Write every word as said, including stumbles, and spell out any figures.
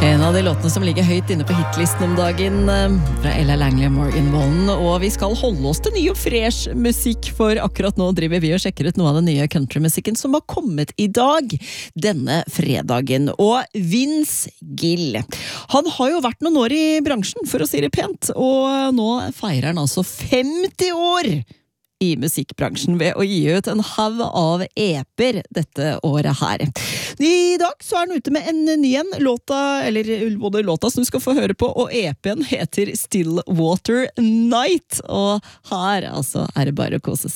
En av de låtene som ligger høyt inne på hitlisten om dagen fra Ella Langley og Morgan Wallen, og vi skal holde oss til ny og fresh musikk, for akkurat nå driver vi og sjekker ut noe av den nye countrymusikken som har kommet i dag, denne fredagen. Og Vince Gill, han har jo vært noen år i bransjen, for å si det pent, og nå feirer han altså femti år i musikkbransjen ved å gi ut en hav av eper dette året her. I dag så er han ute med en ny en, låta, eller både låta som du skal få høre på, og E P-en heter Stillwater Night, og her altså er det bare å kose seg.